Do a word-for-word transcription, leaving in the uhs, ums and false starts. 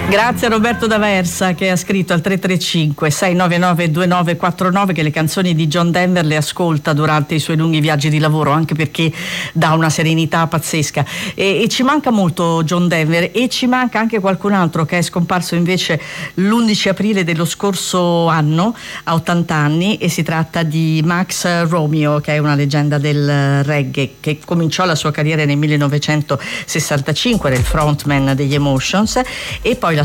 Grazie a Roberto D'Aversa che ha scritto al tre tre cinque sei nove nove due nove quattro nove che le canzoni di John Denver le ascolta durante i suoi lunghi viaggi di lavoro, anche perché dà una serenità pazzesca. E, e ci manca molto John Denver, e ci manca anche qualcun altro che è scomparso invece l'undici aprile dello scorso anno a ottanta anni, e si tratta di Max Romeo, che è una leggenda del reggae, che cominciò la sua carriera nel millenovecentosessantacinque, era il frontman degli Emotions, e poi